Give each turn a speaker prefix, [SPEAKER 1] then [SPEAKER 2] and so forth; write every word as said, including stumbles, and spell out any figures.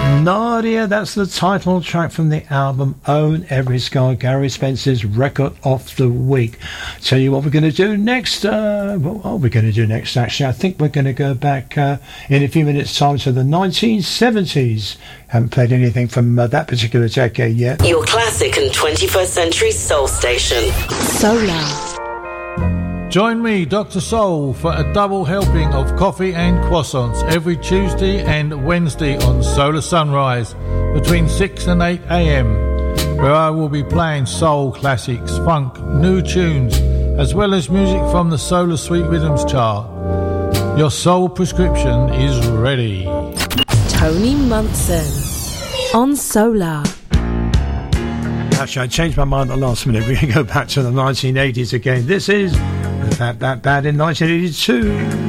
[SPEAKER 1] Nadia, that's the title track from the album Own Every Scar, Gary Spencer's record of the week. Tell you what we're going to do next. Uh, what are we going to do next, actually? I think we're going to go back uh, in a few minutes' time to the nineteen seventies. Haven't played anything from uh, that particular decade yet.
[SPEAKER 2] Your classic and twenty-first century soul station. Solar.
[SPEAKER 3] Join me, Doctor Soul, for a double helping of coffee and croissants every Tuesday and Wednesday on Solar Sunrise between six and eight a.m, where I will be playing soul classics, funk, new tunes, as well as music from the Solar Sweet Rhythms chart. Your soul prescription is ready.
[SPEAKER 2] Tony Munson on Solar.
[SPEAKER 1] Actually, I changed my mind at the last minute. We're going to go back to the nineteen eighties again. This is That That Bad in nineteen eighty-two.